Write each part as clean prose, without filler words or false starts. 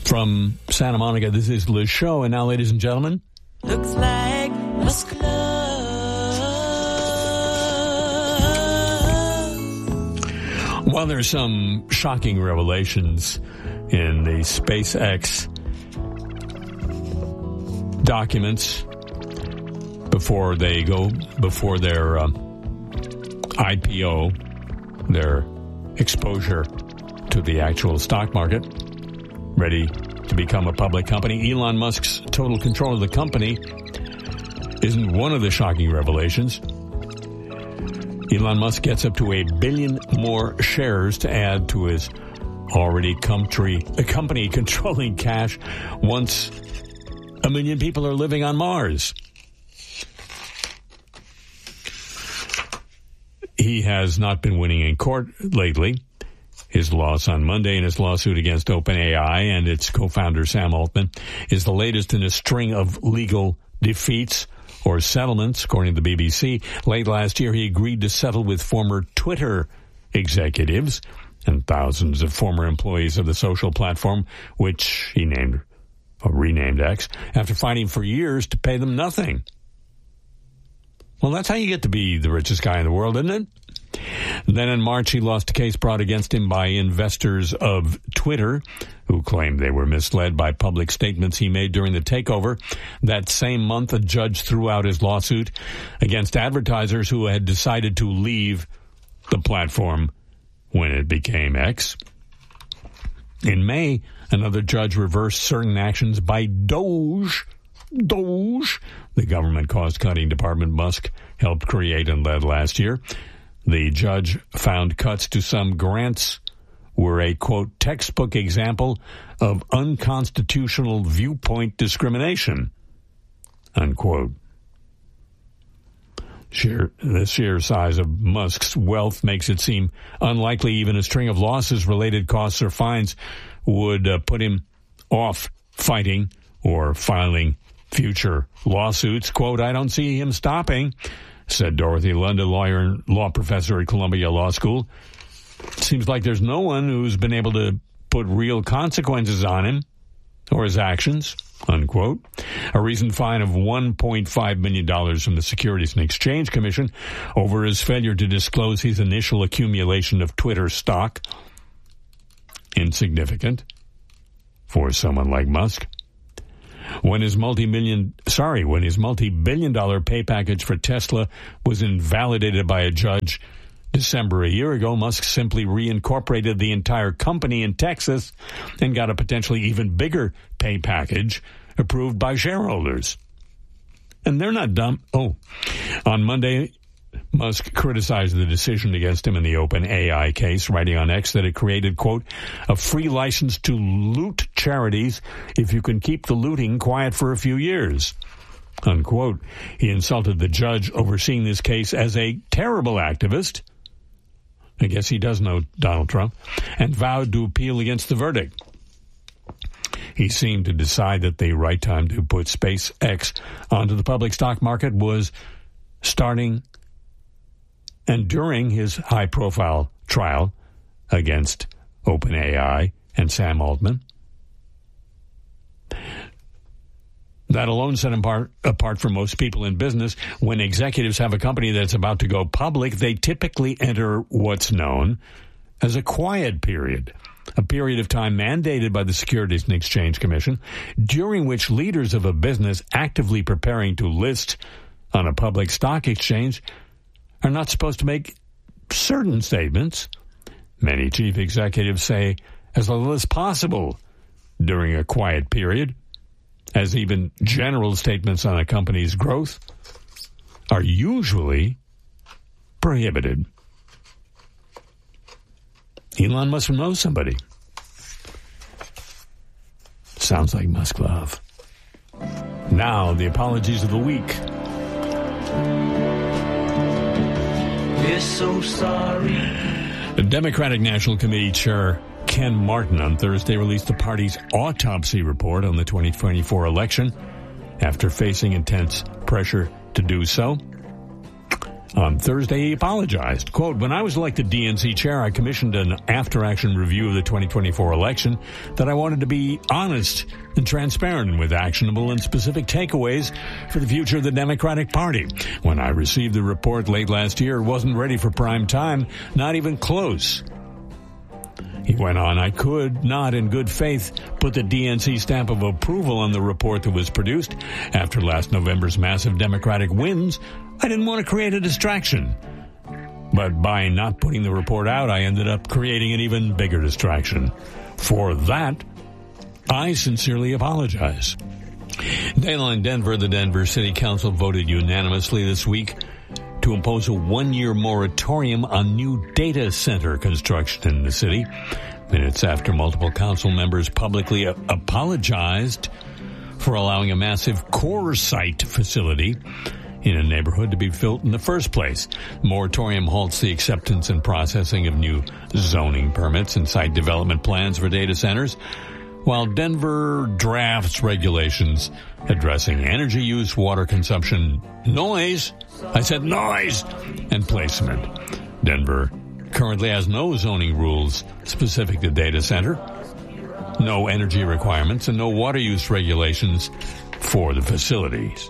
From Santa Monica, this is Liz Show. And now, ladies and gentlemen, looks like Musk love. While there's some shocking revelations in the SpaceX documents before their IPO, their exposure to the actual stock market, ready to become a public company, Elon Musk's total control of the company isn't one of the shocking revelations. Elon Musk gets up to 1 billion more shares to add to his already company controlling cash once 1 million people are living on Mars. He has not been winning in court lately. His loss on Monday in his lawsuit against OpenAI and its co-founder Sam Altman is the latest in a string of legal defeats or settlements, according to the BBC. Late last year, he agreed to settle with former Twitter executives and thousands of former employees of the social platform, which he renamed X, after fighting for years to pay them nothing. Well, that's how you get to be the richest guy in the world, isn't it? Then in March, he lost a case brought against him by investors of Twitter, who claimed they were misled by public statements he made during the takeover. That same month, a judge threw out his lawsuit against advertisers who had decided to leave the platform when it became X. In May, another judge reversed certain actions by Doge, the government cost-cutting department Musk helped create and led last year. The judge found cuts to some grants were a, quote, textbook example of unconstitutional viewpoint discrimination, unquote. The sheer size of Musk's wealth makes it seem unlikely even a string of losses, related costs, or fines would put him off fighting or filing future lawsuits. Quote, I don't see him stopping, said Dorothy London, lawyer and law professor at Columbia Law School. It seems like there's no one who's been able to put real consequences on him or his actions, unquote. A recent fine of $1.5 million from the Securities and Exchange Commission over his failure to disclose his initial accumulation of Twitter stock. Insignificant for someone like Musk. When his multi-billion-dollar pay package for Tesla was invalidated by a judge December a year ago, Musk simply reincorporated the entire company in Texas and got a potentially even bigger pay package approved by shareholders. And they're not dumb. On Monday, Musk criticized the decision against him in the OpenAI case, writing on X that it created, quote, a free license to loot charities if you can keep the looting quiet for a few years, unquote. He insulted the judge overseeing this case as a terrible activist. I guess he does know Donald Trump, and vowed to appeal against the verdict. He seemed to decide that the right time to put SpaceX onto the public stock market was starting and during his high-profile trial against OpenAI and Sam Altman. That alone set him apart from most people in business. When executives have a company that's about to go public, they typically enter what's known as a quiet period, a period of time mandated by the Securities and Exchange Commission, during which leaders of a business actively preparing to list on a public stock exchange are not supposed to make certain statements. Many chief executives say as little as possible during a quiet period, as even general statements on a company's growth are usually prohibited. Elon must know somebody. Sounds like Musk love. Now, the apologies of the week. We're so sorry. The Democratic National Committee Chair Ken Martin on Thursday released the party's autopsy report on the 2024 election after facing intense pressure to do so. On Thursday, he apologized. Quote, when I was elected DNC chair, I commissioned an after-action review of the 2024 election that I wanted to be honest and transparent with actionable and specific takeaways for the future of the Democratic Party. When I received the report late last year, it wasn't ready for prime time, not even close. He went on, I could not, in good faith, put the DNC stamp of approval on the report that was produced. After last November's massive Democratic wins, I didn't want to create a distraction. But by not putting the report out, I ended up creating an even bigger distraction. For that, I sincerely apologize. Dale in Denver, the Denver City Council voted unanimously this week to impose a one-year moratorium on new data center construction in the city, minutes after multiple council members publicly apologized for allowing a massive core site facility in a neighborhood to be built in the first place. The moratorium halts the acceptance and processing of new zoning permits and site development plans for data centers, while Denver drafts regulations addressing energy use, water consumption, noise, and placement. Denver currently has no zoning rules specific to data center, no energy requirements, and no water use regulations for the facilities.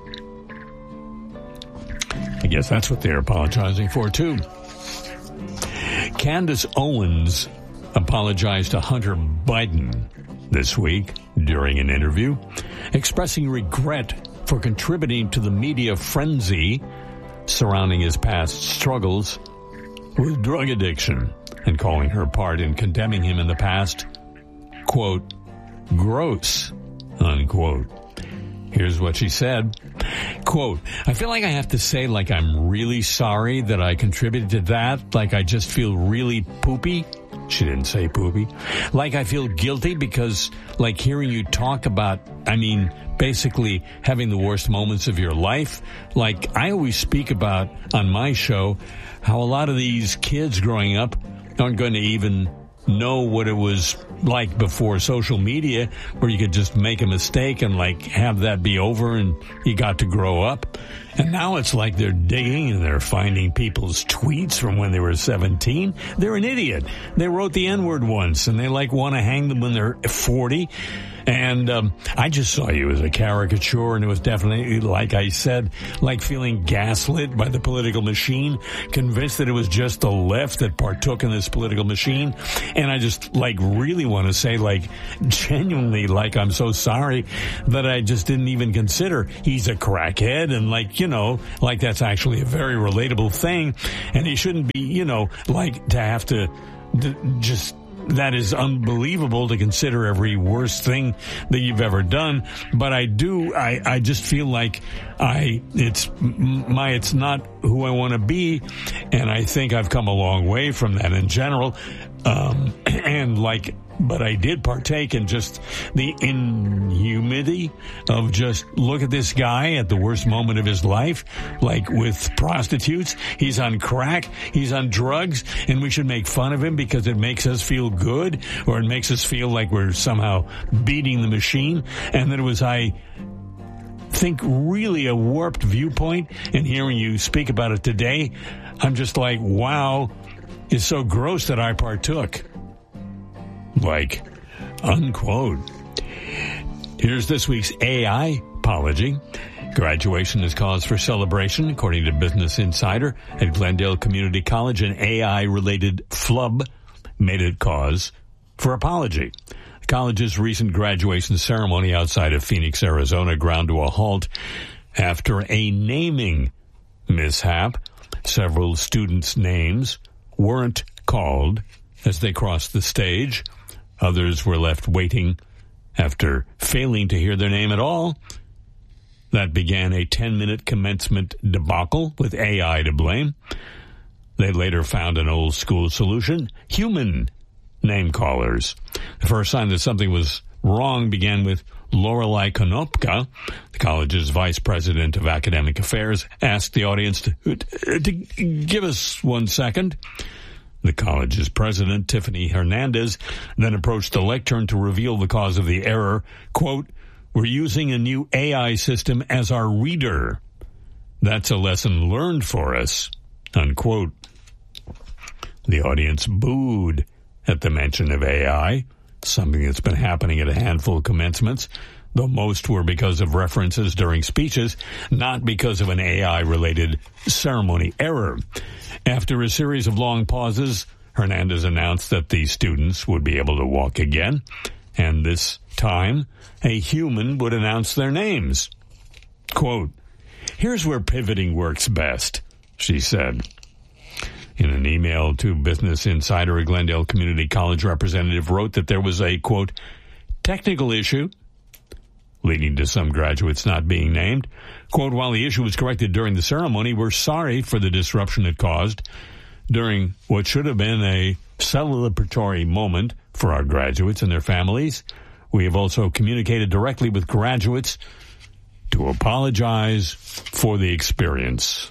I guess that's what they're apologizing for, too. Candace Owens apologized to Hunter Biden this week during an interview, expressing regret for contributing to the media frenzy surrounding his past struggles with drug addiction and calling her part in condemning him in the past, quote, gross, unquote. Here's what she said. Quote, I feel like I have to say like I'm really sorry that I contributed to that, like I just feel really poopy. She didn't say poopy. Like I feel guilty because like hearing you talk about, basically having the worst moments of your life. Like I always speak about on my show how a lot of these kids growing up aren't going to even know what it was like before social media, where you could just make a mistake and like have that be over and you got to grow up. And now it's like they're digging and they're finding people's tweets from when they were 17. They're an idiot. They wrote the N-word once and they like want to hang them when they're 40. And I just saw you as a caricature, and it was definitely, like I said, like feeling gaslit by the political machine, convinced that it was just the left that partook in this political machine. And I just really want to say genuinely I'm so sorry that I just didn't even consider he's a crackhead, and that's actually a very relatable thing. And he shouldn't be, to have to just... That is unbelievable to consider every worst thing that you've ever done. But I just feel like it's not who I want to be. And I think I've come a long way from that in general. But I did partake in just the inhumanity of just look at this guy at the worst moment of his life, with prostitutes. He's on crack, he's on drugs, and we should make fun of him because it makes us feel good, or it makes us feel like we're somehow beating the machine. And that it was, I think, really a warped viewpoint. And hearing you speak about it today, I'm just like, wow, it's so gross that I partook. Unquote. Here's this week's AI apology. Graduation is cause for celebration, according to Business Insider. At Glendale Community College, an AI-related flub made it cause for apology. The college's recent graduation ceremony outside of Phoenix, Arizona, ground to a halt after a naming mishap. Several students' names weren't called as they crossed the stage. Others were left waiting after failing to hear their name at all. That began a 10-minute commencement debacle with AI to blame. They later found an old-school solution: human name callers. The first sign that something was wrong began with Lorelei Konopka, the college's vice president of academic affairs, asked the audience to give us 1 second. The college's president, Tiffany Hernandez, then approached the lectern to reveal the cause of the error. Quote, we're using a new AI system as our reader. That's a lesson learned for us, unquote. The audience booed at the mention of AI, something that's been happening at a handful of commencements, though most were because of references during speeches, not because of an AI-related ceremony error. After a series of long pauses, Hernandez announced that the students would be able to walk again, and this time, a human would announce their names. Quote, "Here's where pivoting works best," she said. In an email to Business Insider, a Glendale Community College representative wrote that there was a, quote, "technical issue," leading to some graduates not being named. Quote, "While the issue was corrected during the ceremony, we're sorry for the disruption it caused during what should have been a celebratory moment for our graduates and their families. We have also communicated directly with graduates to apologize for the experience."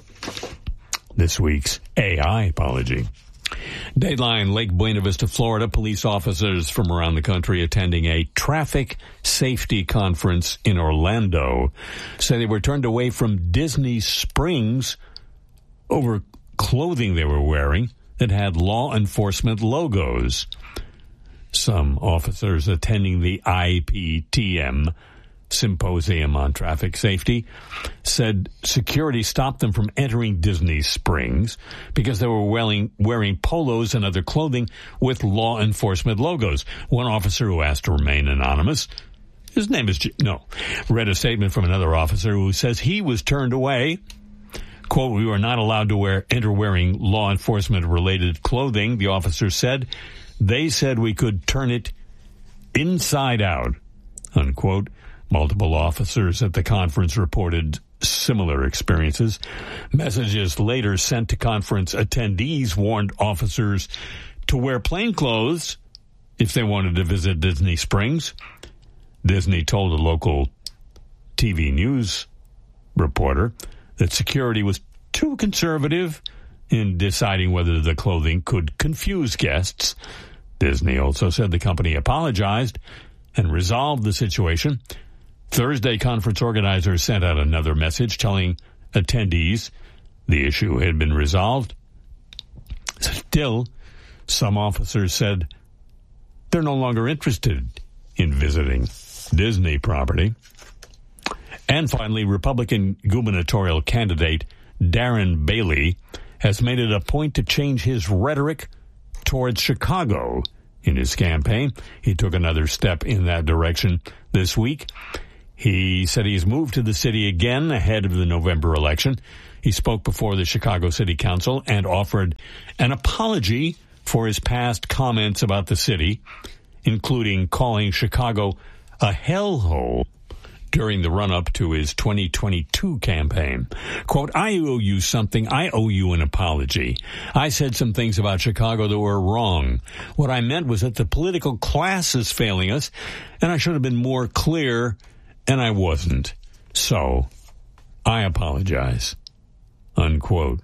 This week's AI apology. Dateline, Lake Buena Vista, Florida. Police officers from around the country attending a traffic safety conference in Orlando say they were turned away from Disney Springs over clothing they were wearing that had law enforcement logos. Some officers attending the IPTM Symposium on Traffic Safety said security stopped them from entering Disney Springs because they were wearing polos and other clothing with law enforcement logos. One officer who asked to remain anonymous, his name is read a statement from another officer who says he was turned away. Quote, "We were not allowed to enter wearing law enforcement related clothing," the officer said. "They said we could turn it inside out," unquote. Multiple officers at the conference reported similar experiences. Messages later sent to conference attendees warned officers to wear plain clothes if they wanted to visit Disney Springs. Disney told a local TV news reporter that security was too conservative in deciding whether the clothing could confuse guests. Disney also said the company apologized and resolved the situation. Thursday, conference organizers sent out another message telling attendees the issue had been resolved. Still, some officers said they're no longer interested in visiting Disney property. And finally, Republican gubernatorial candidate Darren Bailey has made it a point to change his rhetoric towards Chicago in his campaign. He took another step in that direction this week. He said he's moved to the city again ahead of the November election. He spoke before the Chicago City Council and offered an apology for his past comments about the city, including calling Chicago a hellhole during the run-up to his 2022 campaign. Quote, "I owe you something. I owe you an apology. I said some things about Chicago that were wrong. What I meant was that the political class is failing us, and I should have been more clear, and I wasn't. So, I apologize," unquote.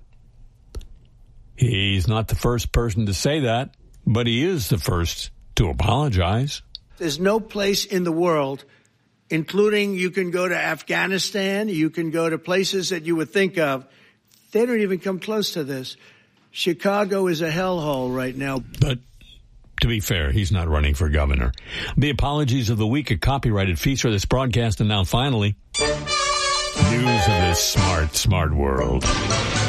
He's not the first person to say that, but he is the first to apologize. There's no place in the world, including you can go to Afghanistan, you can go to places that you would think of. They don't even come close to this. Chicago is a hellhole right now. But to be fair, he's not running for governor. The apologies of the week, a copyrighted feature of this broadcast, and now finally, news of this smart world.